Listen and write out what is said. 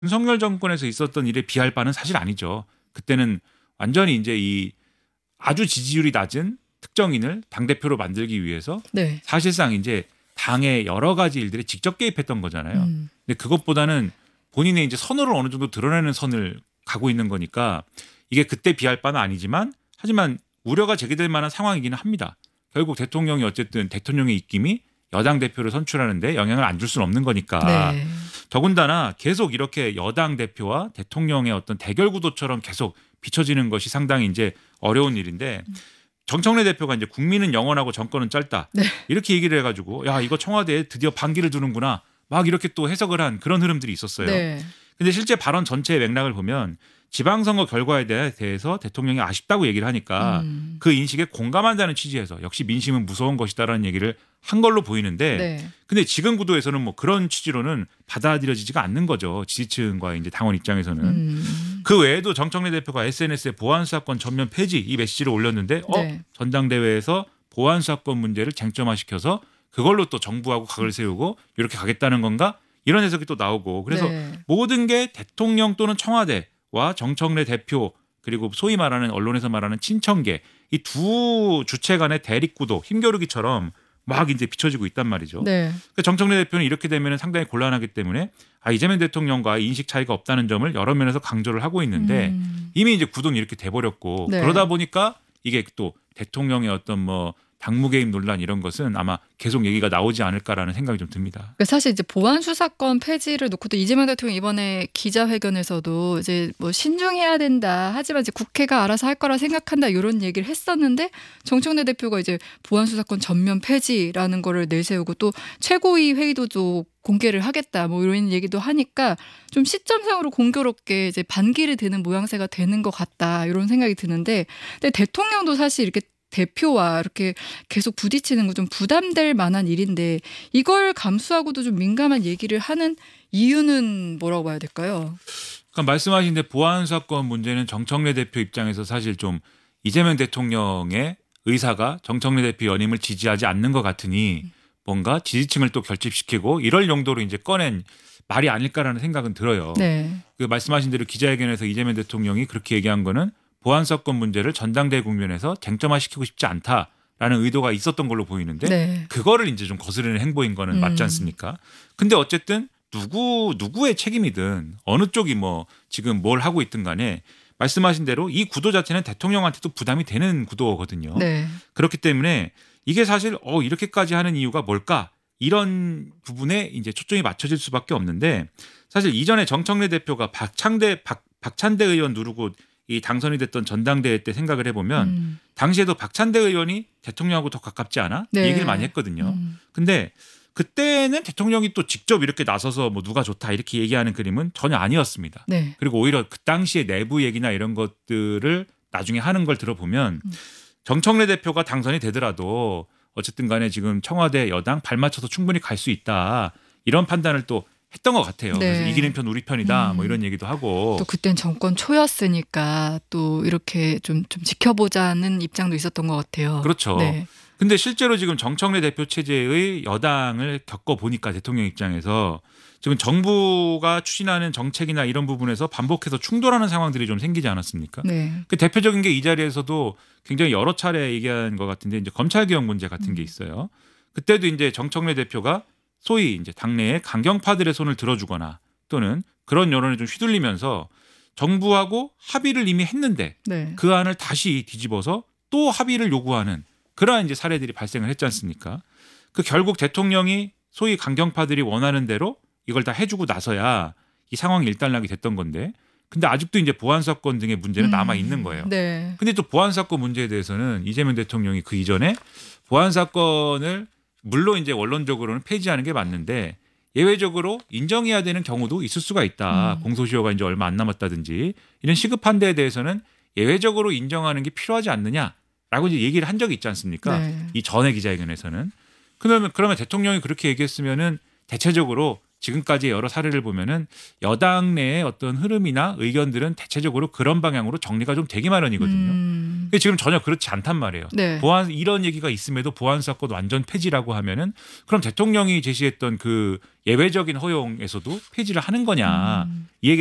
윤석열 정권에서 있었던 일에 비할 바는 사실 아니죠. 그때는 완전히 이제 이 아주 지지율이 낮은 특정인을 당대표로 만들기 위해서 네. 사실상 이제 당의 여러 가지 일들에 직접 개입했던 거잖아요. 근데 그것보다는 본인의 이제 선호를 어느 정도 드러내는 선을 가고 있는 거니까 이게 그때 비할 바는 아니지만 하지만 우려가 제기될 만한 상황이기는 합니다. 결국 대통령이 어쨌든 대통령의 입김이 여당 대표를 선출하는데 영향을 안 줄 수는 없는 거니까 네. 더군다나 계속 이렇게 여당 대표와 대통령의 어떤 대결 구도처럼 계속 비춰지는 것이 상당히 이제 어려운 일인데 정청래 대표가 이제 국민은 영원하고 정권은 짧다 네. 이렇게 얘기를 해가지고 야 이거 청와대에 드디어 반기를 두는구나 막 이렇게 또 해석을 한 그런 흐름들이 있었어요. 네. 근데 실제 발언 전체의 맥락을 보면 지방선거 결과에 대해서 대통령이 아쉽다고 얘기를 하니까 그 인식에 공감한다는 취지에서 역시 민심은 무서운 것이다라는 얘기를 한 걸로 보이는데 네. 근데 지금 구도에서는 뭐 그런 취지로는 받아들여지지가 않는 거죠. 지지층과 이제 당원 입장에서는. 그 외에도 정청래 대표가 SNS에 보안수사권 전면 폐지 이 메시지를 올렸는데 네. 전당대회에서 보안수사권 문제를 쟁점화시켜서 그걸로 또 정부하고 각을 세우고 이렇게 가겠다는 건가? 이런 해석이 또 나오고 그래서 네. 모든 게 대통령 또는 청와대와 정청래 대표 그리고 소위 말하는 언론에서 말하는 친청계 이 두 주체 간의 대립구도 힘겨루기처럼 막 이제 비춰지고 있단 말이죠. 네. 그러니까 정청래 대표는 이렇게 되면 상당히 곤란하기 때문에 이재명 대통령과 인식 차이가 없다는 점을 여러 면에서 강조를 하고 있는데 이미 이제 구도는 이렇게 돼버렸고 네. 그러다 보니까 이게 또 대통령의 어떤 뭐 당무 개입 논란 이런 것은 아마 계속 얘기가 나오지 않을까라는 생각이 좀 듭니다. 그러니까 사실 이제 보안 수사권 폐지를 놓고도 이재명 대통령 이번에 기자회견에서도 이제 뭐 신중해야 된다. 하지만 이제 국회가 알아서 할 거라 생각한다. 이런 얘기를 했었는데 정청래 대표가 이제 보안 수사권 전면 폐지라는 거를 내세우고 또 최고위 회의도 좀 공개를 하겠다. 뭐 이런 얘기도 하니까 좀 시점상으로 공교롭게 이제 반기를 드는 모양새가 되는 것 같다. 이런 생각이 드는데 근데 대통령도 사실 이렇게 대표와 이렇게 계속 부딪히는 건 좀 부담될 만한 일인데 이걸 감수하고도 좀 민감한 얘기를 하는 이유는 뭐라고 봐야 될까요? 그러니까 말씀하신 데 보안 사건 문제는 정청래 대표 입장에서 사실 좀 이재명 대통령의 의사가 정청래 대표 연임을 지지하지 않는 것 같으니 뭔가 지지층을 또 결집시키고 이럴 용도로 이제 꺼낸 말이 아닐까라는 생각은 들어요. 네. 그 말씀하신 대로 기자회견에서 이재명 대통령이 그렇게 얘기한 거는 보안 사건 문제를 전당대회 국면에서 쟁점화시키고 싶지 않다라는 의도가 있었던 걸로 보이는데 네. 그거를 이제 좀 거스르는 행보인 거는 맞지 않습니까? 근데 어쨌든 누구의 책임이든 어느 쪽이 뭐 지금 뭘 하고 있든 간에 말씀하신 대로 이 구도 자체는 대통령한테도 부담이 되는 구도거든요. 네. 그렇기 때문에 이게 사실 이렇게까지 하는 이유가 뭘까? 이런 부분에 이제 초점이 맞춰질 수밖에 없는데 사실 이전에 정청래 대표가 박찬대 의원 누르고 이 당선이 됐던 전당대회 때 생각을 해보면 당시에도 박찬대 의원이 대통령하고 더 가깝지 않아? 네. 이 얘기를 많이 했거든요. 근데 그때는 대통령이 또 직접 이렇게 나서서 뭐 누가 좋다 이렇게 얘기하는 그림은 전혀 아니었습니다. 네. 그리고 오히려 그 당시의 내부 얘기나 이런 것들을 나중에 하는 걸 들어보면 정청래 대표가 당선이 되더라도 어쨌든 간에 지금 청와대 여당 발맞춰서 충분히 갈 수 있다. 이런 판단을 또 했던 것 같아요. 네. 그래서 이기는 편 우리 편이다. 뭐 이런 얘기도 하고. 또 그땐 정권 초였으니까 또 이렇게 좀 지켜보자는 입장도 있었던 것 같아요. 그렇죠. 네. 근데 실제로 지금 정청래 대표 체제의 여당을 겪어보니까 대통령 입장에서 지금 정부가 추진하는 정책이나 이런 부분에서 반복해서 충돌하는 상황들이 좀 생기지 않았습니까? 네. 그 대표적인 게 이 자리에서도 굉장히 여러 차례 얘기한 것 같은데 이제 검찰개혁 문제 같은 게 있어요. 그때도 이제 정청래 대표가 소위 이제 당내에 강경파들의 손을 들어주거나 또는 그런 여론에 좀 휘둘리면서 정부하고 합의를 이미 했는데 네. 그 안을 다시 뒤집어서 또 합의를 요구하는 그러한 이제 사례들이 발생을 했지 않습니까? 그 결국 대통령이 소위 강경파들이 원하는 대로 이걸 다 해주고 나서야 이 상황이 일단락이 됐던 건데 근데 아직도 이제 보안 사건 등의 문제는 남아 있는 거예요. 네. 근데 또 보안 사건 문제에 대해서는 이재명 대통령이 그 이전에 보안 사건을 물론 이제 원론적으로는 폐지하는 게 맞는데 예외적으로 인정해야 되는 경우도 있을 수가 있다. 공소시효가 이제 얼마 안 남았다든지 이런 시급한 데에 대해서는 예외적으로 인정하는 게 필요하지 않느냐라고 이제 얘기를 한 적이 있지 않습니까? 네. 이 전에 기자회견에서는. 그러면 대통령이 그렇게 얘기했으면은 대체적으로 지금까지의 여러 사례를 보면은 여당 내의 어떤 흐름이나 의견들은 대체적으로 그런 방향으로 정리가 좀 되기 마련이거든요. 근데 지금 전혀 그렇지 않단 말이에요. 네. 보안 이런 얘기가 있음에도 보안 수사권 완전 폐지라고 하면은 그럼 대통령이 제시했던 그 예외적인 허용에서도 폐지를 하는 거냐 이 얘기.